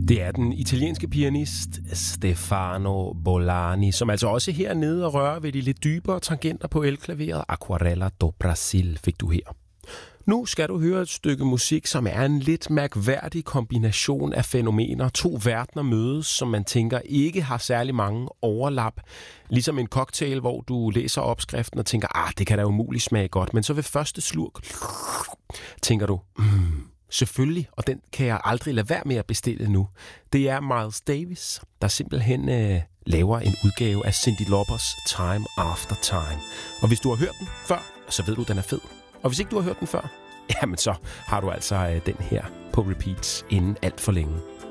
Det er den italienske pianist Stefano Bolani, som altså også hernede og rører ved de lidt dybere tangenter på elklaveret. Aquarella do Brasil fik du her. Nu skal du høre et stykke musik, som er en lidt mærkværdig kombination af fænomener. To verdener mødes, som man tænker ikke har særlig mange overlap. Ligesom en cocktail, hvor du læser opskriften og tænker, det kan da umuligt smage godt. Men så ved første slurk tænker du, selvfølgelig, og den kan jeg aldrig lade være med at bestille nu. Det er Miles Davis, der simpelthen laver en udgave af Cyndi Laupers Time After Time. Og hvis du har hørt den før, så ved du, den er fed. Og hvis ikke du har hørt den før, jamen så har du altså den her på repeats inden alt for længe.